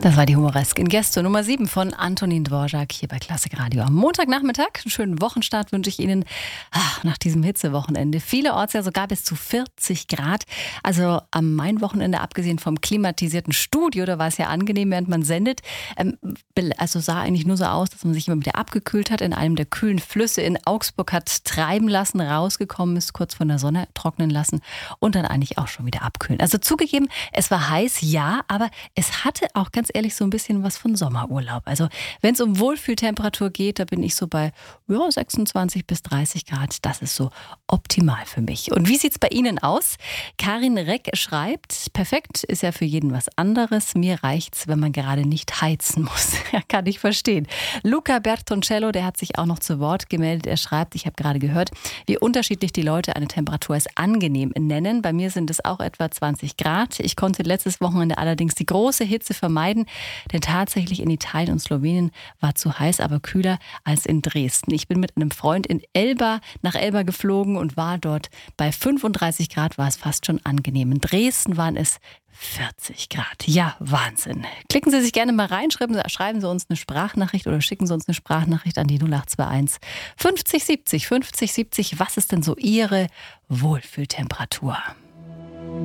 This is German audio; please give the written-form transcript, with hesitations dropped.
Das war die Humoresk in Gesto Nummer 7 von Antonin Dvorak hier bei Klassik Radio. Am Montagnachmittag, einen schönen Wochenstart wünsche ich Ihnen nach diesem Hitzewochenende. Vielerorts ja sogar bis zu 40 Grad. Also am Main-Wochenende, abgesehen vom klimatisierten Studio, da war es ja angenehm, während man sendet. Also sah eigentlich nur so aus, dass man sich immer wieder abgekühlt hat, in einem der kühlen Flüsse in Augsburg hat treiben lassen, rausgekommen ist, kurz von der Sonne trocknen lassen und dann eigentlich auch schon wieder abkühlen. Also zugegeben, es war heiß, ja, aber es hatte auch ganz ehrlich so ein bisschen was von Sommerurlaub. Also wenn es um Wohlfühltemperatur geht, da bin ich so bei 26 bis 30 Grad. Das ist so optimal für mich. Und wie sieht es bei Ihnen aus? Karin Reck schreibt, perfekt ist ja für jeden was anderes. Mir reicht's, wenn man gerade nicht heizen muss. Ja, kann ich verstehen. Luca Bertoncello, der hat sich auch noch zu Wort gemeldet. Er schreibt, ich habe gerade gehört, wie unterschiedlich die Leute eine Temperatur als angenehm nennen. Bei mir sind es auch etwa 20 Grad. Ich konnte letztes Wochenende allerdings die große Hitze vermeiden, denn tatsächlich in Italien und Slowenien war zu heiß, aber kühler als in Dresden. Ich bin mit einem Freund nach Elba geflogen und war dort bei 35 Grad, war es fast schon angenehm. In Dresden waren es 40 Grad. Ja, Wahnsinn. Klicken Sie sich gerne mal rein, schreiben Sie uns eine Sprachnachricht oder schicken Sie uns eine Sprachnachricht an die 0821 50 70 50 70. Was ist denn so Ihre Wohlfühltemperatur?